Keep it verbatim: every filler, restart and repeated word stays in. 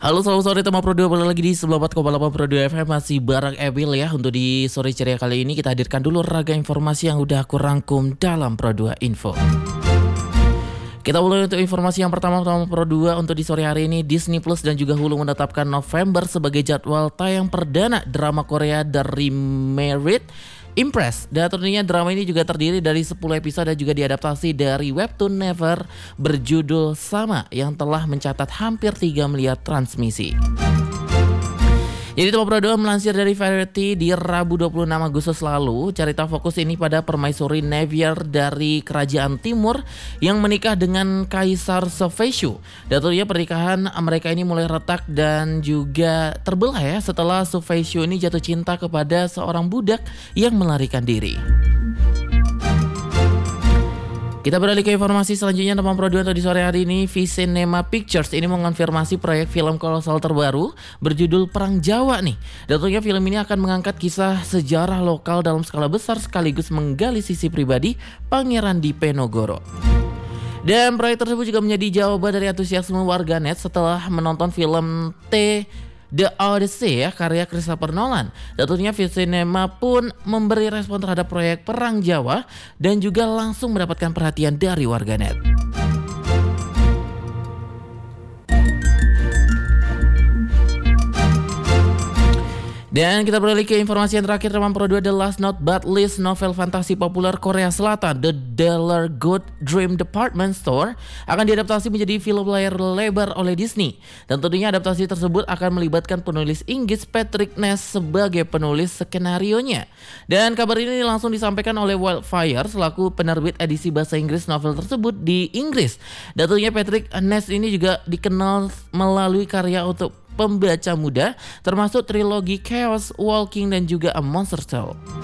Halo, selamat sore teman Pro dua, balik lagi di sembilan puluh empat koma delapan Pro dua F M, masih bareng Ebil ya. Untuk di sore ceria kali ini kita hadirkan dulu raga informasi yang udah aku rangkum dalam Pro dua Info. Kita mulai untuk informasi yang pertama teman Pro dua. Untuk di sore hari ini, Disney Plus dan juga Hulu menetapkan November sebagai jadwal tayang perdana drama Korea The Remarried Impress. Dan tentunya drama ini juga terdiri dari sepuluh episode dan juga diadaptasi dari webtoon Never berjudul sama yang telah mencatat hampir tiga miliar transmisi. Jadi teman Pro dua melansir dari Variety di Rabu dua puluh enam Agustus lalu, cerita fokus ini pada permaisuri Nevier dari Kerajaan Timur yang menikah dengan Kaisar Sofeshu. Dan tentunya pernikahan mereka ini mulai retak dan juga terbelah ya setelah Sofeshu ini jatuh cinta kepada seorang budak yang melarikan diri. Kita beralih ke informasi selanjutnya teman Pro dua. Untuk di sore hari ini, V-Cinema Pictures ini mengonfirmasi proyek film kolosal terbaru berjudul Perang Jawa nih. Dan tentunya film ini akan mengangkat kisah sejarah lokal dalam skala besar sekaligus menggali sisi pribadi Pangeran Diponegoro. Dan proyek tersebut juga menjadi jawaban dari antusiasme warganet setelah menonton film T The Odyssey ya, karya Christopher Nolan. Dan tentunya V-Cinema pun memberi respon terhadap proyek Perang Jawa dan juga langsung mendapatkan perhatian dari warganet. Dan kita beralih ke informasi yang terakhir teman Pro dua. The Last Not But Least, novel fantasi populer Korea Selatan The Dealer Good Dream Department Store akan diadaptasi menjadi film layar lebar oleh Disney. Dan tentunya adaptasi tersebut akan melibatkan penulis Inggris Patrick Ness sebagai penulis skenarionya. Dan kabar ini langsung disampaikan oleh Wildfire selaku penerbit edisi bahasa Inggris novel tersebut di Inggris. Dan tentunya Patrick Ness ini juga dikenal melalui karya untuk pembaca muda termasuk trilogi Chaos Walking dan juga A Monster Soul.